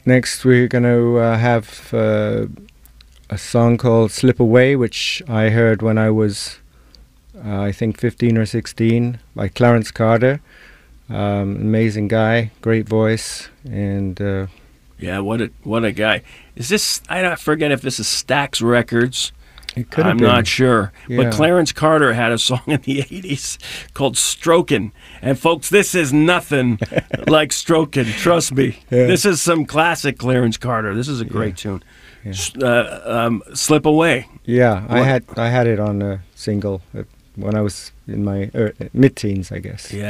Next, we're going to have a song called Slip Away, which I heard when I was, I think, 15 or 16, by Clarence Carter. Amazing guy, great voice, and... yeah, what a guy. Is this, I forget if this is Stax Records. It could have I'm been. not sure. Yeah. But Clarence Carter had a song in the 80s called Strokin'. And folks, this is nothing like Strokin', trust me. Yeah. This is some classic Clarence Carter. This is a great tune. Yeah. Slip Away. Yeah, I had it on a single when I was in my mid-teens, I guess. Yeah.